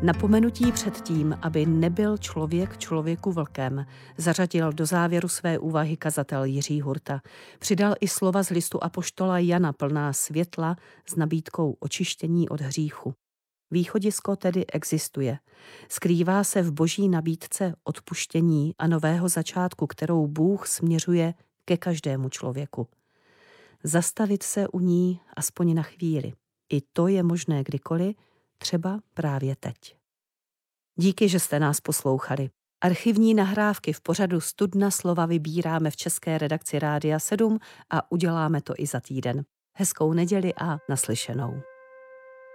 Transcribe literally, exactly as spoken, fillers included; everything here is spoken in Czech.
Napomenutí před tím, aby nebyl člověk člověku vlkem, zařadil do závěru své úvahy kazatel Jiří Hurta. Přidal i slova z listu apoštola Jana plná světla s nabídkou očištění od hříchu. Východisko tedy existuje. Skrývá se v boží nabídce odpuštění a nového začátku, kterou Bůh směřuje ke každému člověku. Zastavit se u ní aspoň na chvíli. I to je možné kdykoliv, třeba právě teď. Díky, že jste nás poslouchali. Archivní nahrávky v pořadu Studna slova vybíráme v české redakci Rádia sedm a uděláme to i za týden. Hezkou neděli a naslyšenou.